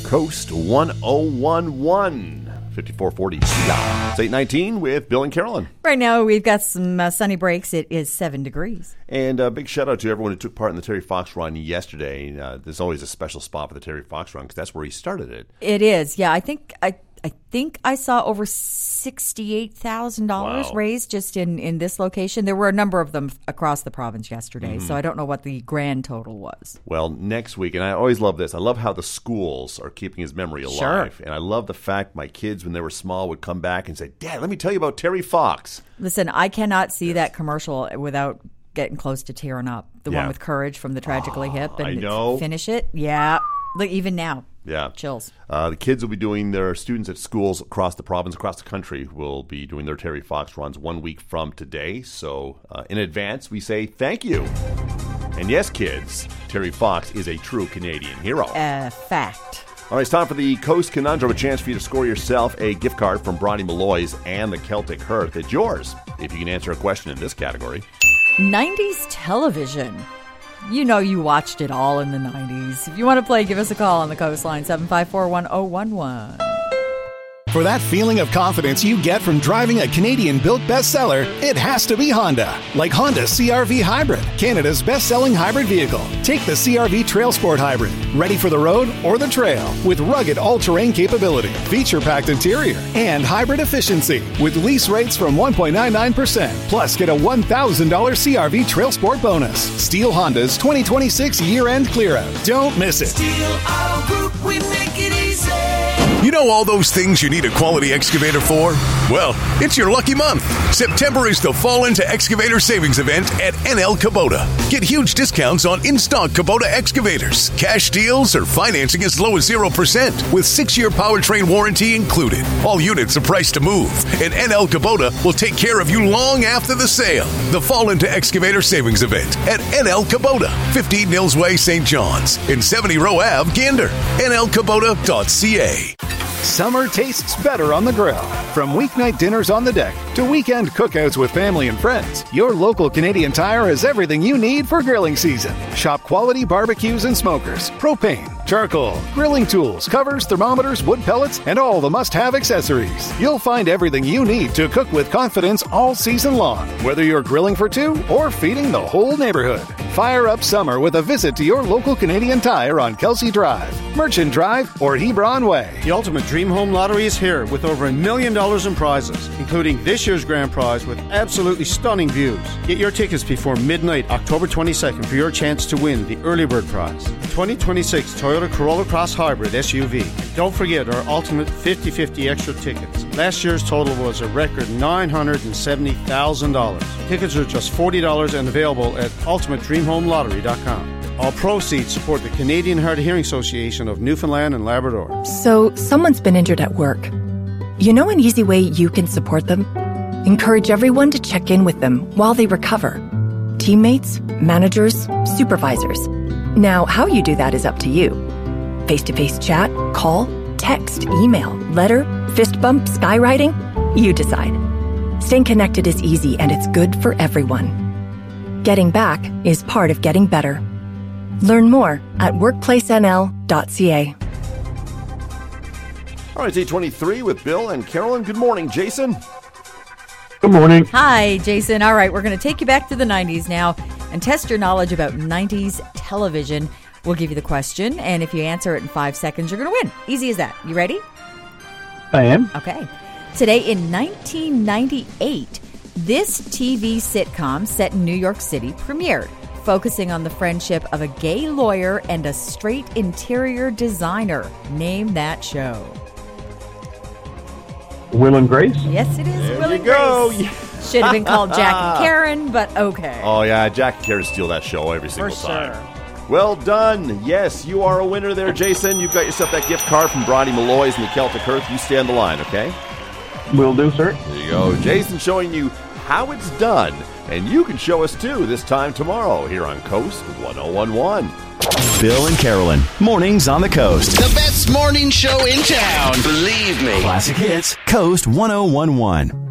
Coast 1011. 5440 CI. It's 8:19 with Bill and Carolyn. Right now, we've got some sunny breaks. It is 7 degrees. And a big shout out to everyone who took part in the Terry Fox run yesterday. There's always a special spot for the Terry Fox run because that's where he started it. It is, yeah. I think I saw over $68,000 raised just in this location. There were a number of them across the province yesterday, so I don't know what the grand total was. Well, next week, and I always love this, I love how the schools are keeping his memory alive. Sure. And I love the fact my kids, when they were small, would come back and say, Dad, let me tell you about Terry Fox. Listen, I cannot see that commercial without getting close to tearing up. The one with Courage from the Tragically Hip. And I know. Finish it. Yeah. Look, even now. Yeah. Chills. The kids will be doing their students at schools across the province, across the country, will be doing their Terry Fox runs 1 week from today. So in advance, we say thank you. And yes, kids, Terry Fox is a true Canadian hero. Fact. All right, it's time for the Coast Conundrum, a chance for you to score yourself a gift card from Bronte Malloy's and the Celtic Hearth. It's yours if you can answer a question in this category. 90s television. You know you watched it all in the 90s. If you want to play, give us a call on the Coastline, 754-1011. For that feeling of confidence you get from driving a Canadian-built bestseller, it has to be Honda. Like Honda CR-V Hybrid, Canada's best-selling hybrid vehicle. Take the CR-V Trail Sport Hybrid. Ready for the road or the trail. With rugged all-terrain capability, feature-packed interior, and hybrid efficiency. With lease rates from 1.99%. Plus, get a $1,000 CR-V Trail Sport bonus. Steele Honda's 2026 year-end clear-out. Don't miss it. Steele Auto Group, we make it easy. You know all those things you need a quality excavator for? Well, it's your lucky month. September is the Fall Into Excavator Savings Event at NL Kubota. Get huge discounts on in-stock Kubota excavators, cash deals, or financing as low as 0% with 6-year powertrain warranty included. All units are priced to move, and NL Kubota will take care of you long after the sale. The Fall Into Excavator Savings Event at NL Kubota, 15 Nils Way, St. John's, in 70 Row Ave, Gander. NLKubota.ca. Summer tastes better on the grill. From weeknight dinners on the deck to weekend cookouts with family and friends, your local Canadian Tire has everything you need for grilling season. Shop quality barbecues and smokers, propane, charcoal, grilling tools, covers, thermometers, wood pellets, and all the must-have accessories. You'll find everything you need to cook with confidence all season long, whether you're grilling for two or feeding the whole neighborhood. Fire up summer with a visit to your local Canadian Tire on Kelsey Drive, Merchant Drive, or Hebron Way. The Ultimate Dream Home Lottery is here with over $1 million in prizes, including this year's grand prize with absolutely stunning views. Get your tickets before midnight, October 22nd, for your chance to win the early bird prize, the 2026 Toyota Corolla Cross Hybrid SUV. Don't forget our Ultimate 50/50 extra tickets. Last year's total was a record $970,000. Tickets are just $40 and available at ultimatedreamhomelottery.com. All proceeds support the Canadian Hard of Hearing Association of Newfoundland and Labrador. So, someone's been injured at work. You know an easy way you can support them? Encourage everyone to check in with them while they recover. Teammates, managers, supervisors. Now, how you do that is up to you. Face-to-face chat, call, text, email, letter, fist bump, skywriting? You decide. Staying connected is easy and it's good for everyone. Getting back is part of getting better. Learn more at workplacenl.ca. All right, it's 8:23 with Bill and Carolyn. Good morning, Jason. Good morning. Hi, Jason. All right, we're going to take you back to the 90s now and test your knowledge about 90s television. We'll give you the question, and if you answer it in 5 seconds, you're going to win. Easy as that. You ready? I am. Okay. Today in 1998, this TV sitcom set in New York City premiered, focusing on the friendship of a gay lawyer and a straight interior designer. Name that show. Will and Grace? Yes, it is. There Will you and go. Grace. Should have been called Jack and Karen, but okay. Oh, yeah, Jack and Karen steal that show every single For time. sure. Well done. Yes, you are a winner there, Jason. You've got yourself that gift card from Bronte Malloy's and the Celtic Hearth. You stay on the line, okay? Will do, sir. There you go. Jason showing you how it's done. And you can show us, too, this time tomorrow here on Coast 1011. Bill and Carolyn, mornings on the Coast. The best morning show in town. Believe me. Classic hits, Coast 1011.